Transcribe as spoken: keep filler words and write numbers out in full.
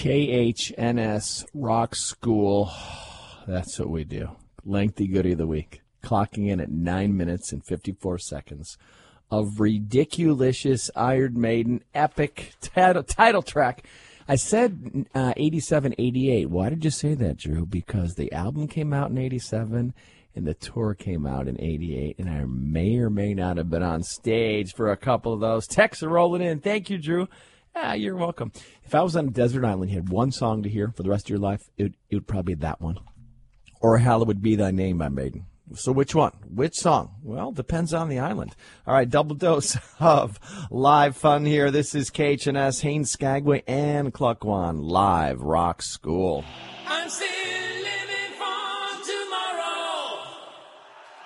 K H N S Rock School. That's what we do. Lengthy goodie of the week. Clocking in at nine minutes and fifty-four seconds of ridiculous Iron Maiden epic title, title track. I said uh, eighty-seven, eighty-eight. Why did you say that, Drew? Because the album came out in eighty-seven and the tour came out in eighty-eight, and I may or may not have been on stage for a couple of those. Texts are rolling in. Thank you, Drew. Ah, you're welcome. If I was on a desert island, you had one song to hear for the rest of your life, it would, it would probably be that one. Or Hallowed Be Thy Name by Maiden. So which one? Which song? Well, depends on the island. All right, double dose of live fun here. This is K H N S, Haines Skagway, and Cluckwan, live rock school. I'm seeing